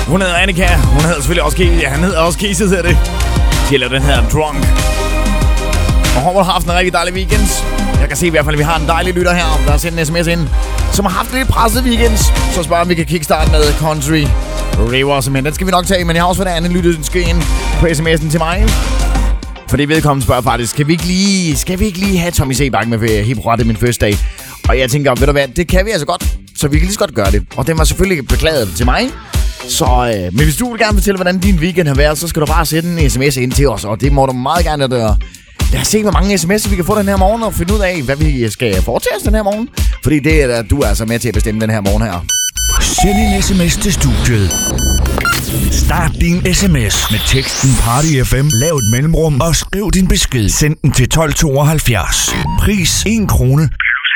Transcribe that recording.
Hun hedder Annika. Hun hedder selvfølgelig også Casey. Han hedder også Casey, hedder det. De laver den her Drunk. Og håber, du har haft en rigtig dejlig weekend. Jeg kan se i hvert fald, at vi har en dejlig lytter her, der har sendt en sms ind, som har haft lidt presset weekend. Så spørger om vi kan kickstarte med Country River. Men den skal vi nok tage, men jeg har også fået en anden lytter ind på sms'en til mig. Fordi vedkommende spørger faktisk, skal vi ikke lige have Tommy Sebak med ved Hip Hop, det min første dag? Og jeg tænker, ved du hvad, det kan vi altså godt. Så vi kan lige så godt gøre det. Og den var selvfølgelig beklaget til mig. Så, men hvis du vil gerne fortælle, hvordan din weekend har været, så skal du bare sætte en sms ind til os. Og det må du meget gerne gøre. Lad os se, hvor mange sms'er vi kan få den her morgen, og finde ud af, hvad vi skal foretage os den her morgen. Fordi det er du er altså med til at bestemme den her morgen her. Send en sms til studiet. Start din sms med teksten Party FM. Lav et mellemrum og skriv din besked. Send den til 1272. Pris 1 krone.